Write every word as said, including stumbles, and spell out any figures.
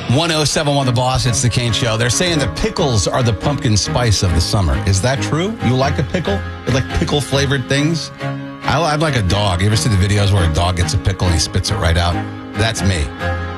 one oh seven one The Boss, it's the Kane Show. They're saying that pickles are the pumpkin spice of the summer. Is that true? You like a pickle? You like pickle-flavored things? I, I'm like a dog. You ever see the videos where a dog gets a pickle and he spits it right out? That's me.